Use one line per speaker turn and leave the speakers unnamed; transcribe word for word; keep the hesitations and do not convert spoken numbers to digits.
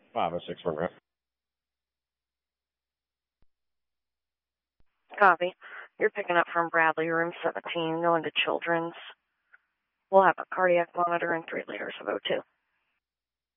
five oh six Monroe.
Copy. You're picking up from Bradley, room seventeen, going to Children's. We'll have a cardiac monitor and three liters of O two.